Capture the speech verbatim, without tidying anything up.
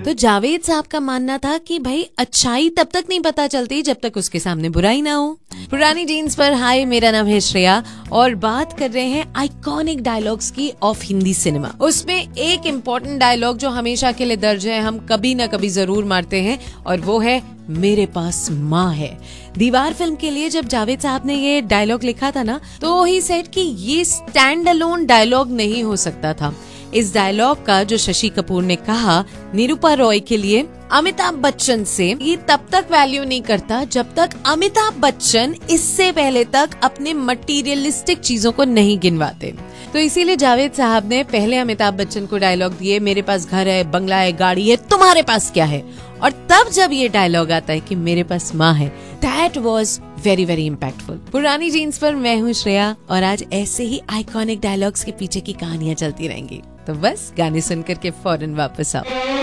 तो जावेद साहब का मानना था कि भाई अच्छाई तब तक नहीं पता चलती जब तक उसके सामने बुराई ना हो। पुरानी जीन्स पर हाय, मेरा नाम है श्रेया और बात कर रहे हैं आइकॉनिक डायलॉग्स की ऑफ हिंदी सिनेमा। उसमें एक इम्पोर्टेंट डायलॉग जो हमेशा के लिए दर्ज है, हम कभी ना कभी जरूर मारते हैं, और वो है मेरे पास माँ है। दीवार फिल्म के लिए जब जावेद साहब ने ये डायलॉग लिखा था ना, तो ही सेड कि ये स्टैंड अलोन डायलॉग नहीं हो सकता था। इस डायलॉग का जो शशि कपूर ने कहा निरूपा रॉय के लिए अमिताभ बच्चन से, ये तब तक वैल्यू नहीं करता जब तक अमिताभ बच्चन इससे पहले तक अपने मटीरियलिस्टिक चीजों को नहीं गिनवाते। तो इसीलिए जावेद साहब ने पहले अमिताभ बच्चन को डायलॉग दिए, मेरे पास घर है, बंगला है, गाड़ी है, तुम्हारे पास क्या है। और तब जब ये डायलॉग आता है कि मेरे पास माँ है, that was very very impactful. पुरानी जीन्स पर मैं हूँ श्रेया और आज ऐसे ही आइकॉनिक डायलॉग्स के पीछे की कहानियां चलती रहेंगी। तो बस गाने सुनकर के फौरन वापस आओ।